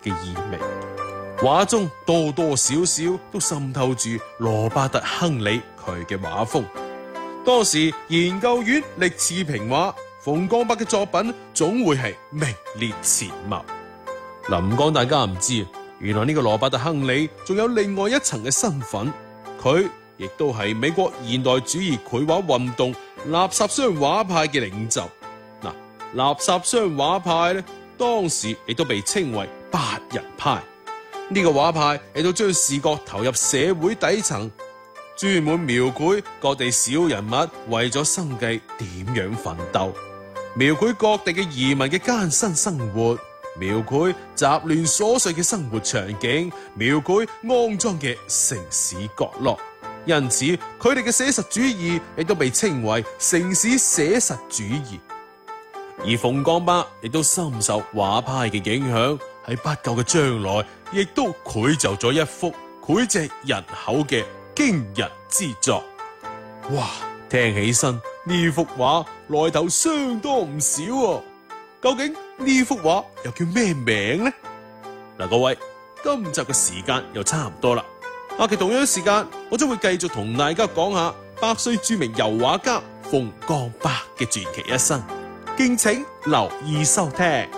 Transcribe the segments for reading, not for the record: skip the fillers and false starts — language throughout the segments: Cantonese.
嘅意味。畫中多多少少都滲透住羅伯特·亨利佢嘅畫風。當時研究院歷次評話，馮光柏嘅作品總會係名列前茅。唔講大家唔知，原來呢個羅伯特·亨利仲有另外一層嘅身份，佢亦都係美國現代主義繪畫運動垃圾箱畫派嘅領袖。垃圾箱畫派咧，當時亦都被稱為白人派。呢個畫派亦都將視覺投入社會底層，專門描繪各地小人物為咗生計點樣奮鬥，描繪各地嘅移民嘅艱辛生活，描繪雜亂瑣碎嘅生活場景，描繪骯髒嘅城市角落。因此，佢哋嘅寫實主義亦都被稱為城市寫實主義。而馮光柏亦都深受畫派嘅影響，喺不久嘅將來，亦都繪就咗一幅膾炙人口嘅驚人之作。哇！聽起身呢幅畫來頭相當唔少啊！究竟呢幅畫又叫咩名呢？各位，今集嘅時間又差唔多啦。下期同樣時間，我將會繼續同大家講下百歲著名油畫家馮光柏嘅傳奇一生。敬請留意收聽。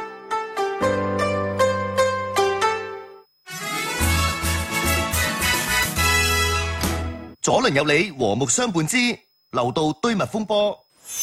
左鄰右里和睦相伴之樓道堆物風波。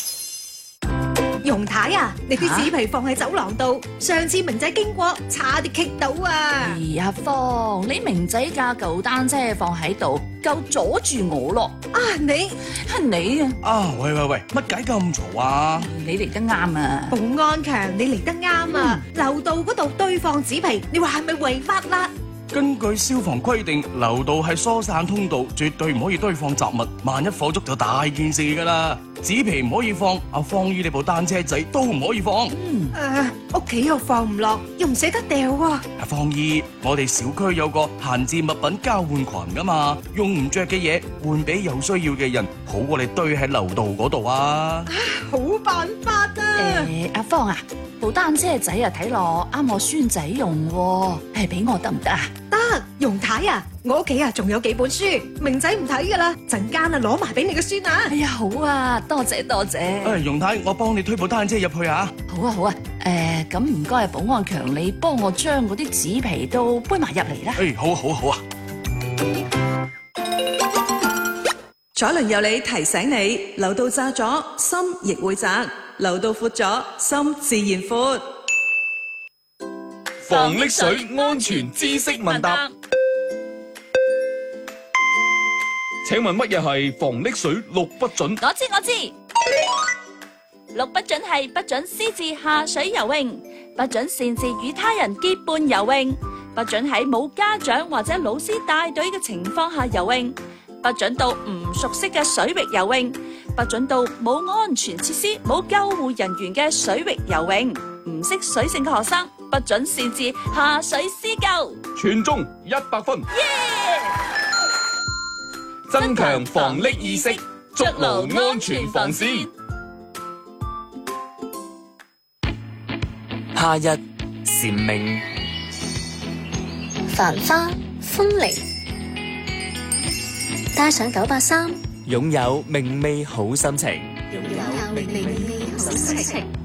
容太啊，你啲紙皮放喺走廊度，上次明仔經過差啲棘到啊！ 阿芳，你明仔架舊單車放喺度，夠阻住我咯！ 你喂，乜解咁嘈啊？ 你嚟得啱啊！ 保安強，你嚟得啱啊！樓道嗰度堆放紙皮，你話係咪違法啦？ 根據消防規定，樓道係疏散通道，絕對唔可以堆放雜物，萬一火燭就大件事噶啦。紙皮唔可以放，阿芳姨你部單車仔都唔可以放。 屋企又放唔落，又唔捨得掉喎。 阿芳姨，我哋小區有個閒置物品交換群噶嘛，用唔着嘅嘢換俾有需要嘅人，好過你堆喺樓道嗰度啊！ 好辦法啊！ 阿芳啊，部單車仔啊睇落啱我孫仔用喎，俾我得唔得啊？ 得，容太啊，我屋企啊仲有幾本書，明仔唔睇噶啦，陣間啊攞埋俾你個孫啊！ 哎呀，好啊，多謝。 容太，我幫你推部單車入去啊！ 好啊，咁唔該保安強，你幫我將嗰啲紙皮都搬埋入嚟啦。 好啊！ 左鄰右里提醒你，樓道窄咗，心亦會窄；樓道闊咗，心自然闊。 防溺水安全知識問答，請問乜嘢係防溺水六不准？ 我知，六不准係不准私自下水游泳，不准擅自與他人結伴游泳，不准喺冇家長或者老師帶隊嘅情況下游泳，不准到唔熟悉嘅水域游泳，不准到冇安全設施、冇救護人員嘅水域游泳，唔識水性嘅學生不准擅自下水施救。 全中100分。增強防溺意識，築牢安全防線。 夏日蟬鳴， 繁花風鈴，帶上983， 擁有明媚好心情。 擁有明媚好心情。